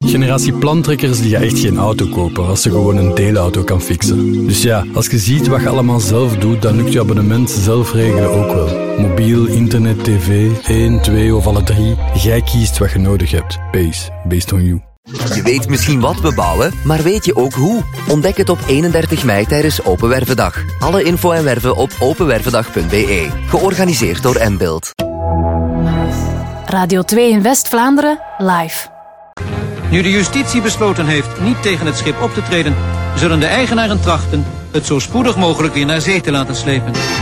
Generatie plantrekkers die gaat echt geen auto kopen als ze gewoon een deelauto kan fixen. Dus ja, als je ziet wat je allemaal zelf doet, dan lukt je abonnement zelf regelen ook wel. Mobiel, internet, tv, 1, 2 of alle 3. Jij kiest wat je nodig hebt. Based on you. Je weet misschien wat we bouwen, maar weet je ook hoe? Ontdek het op 31 mei tijdens Open Wervendag. Alle info en werven op openwervendag.be. Georganiseerd door Mbuild. Radio 2 in West-Vlaanderen, live. Nu de justitie besloten heeft niet tegen het schip op te treden, zullen de eigenaren trachten het zo spoedig mogelijk weer naar zee te laten slepen.